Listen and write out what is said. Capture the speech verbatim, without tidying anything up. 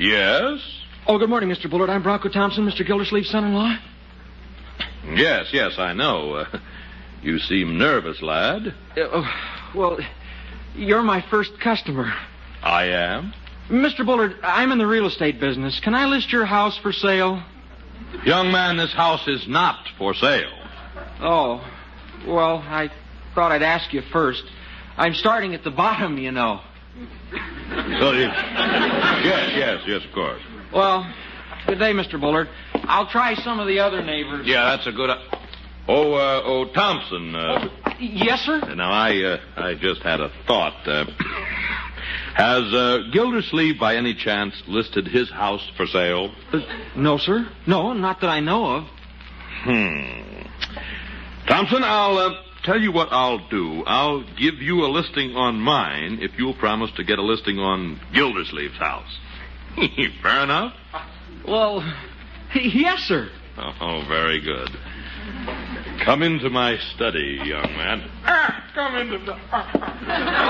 Yes? Oh, good morning, Mister Bullard. I'm Bronco Thompson, Mister Gildersleeve's son-in-law. Yes, yes, I know. Uh, you seem nervous, lad. Uh, well, you're my first customer. I am? Mister Bullard, I'm in the real estate business. Can I list your house for sale? Young man, this house is not for sale. Oh, well, I thought I'd ask you first. I'm starting at the bottom, you know. So you... Yes, yes, yes, of course. Well, good day, Mister Bullard. I'll try some of the other neighbors. Yeah, that's a good... Oh, uh, oh, Thompson. Uh, yes, sir? Now, I, uh, I just had a thought. Uh, has uh, Gildersleeve, by any chance, listed his house for sale? Uh, no, sir. No, not that I know of. Hmm. Thompson, I'll uh, tell you what I'll do. I'll give you a listing on mine if you'll promise to get a listing on Gildersleeve's house. Fair enough? Well, yes, sir. Oh, very good. Come into my study, young man. Ah, come into the...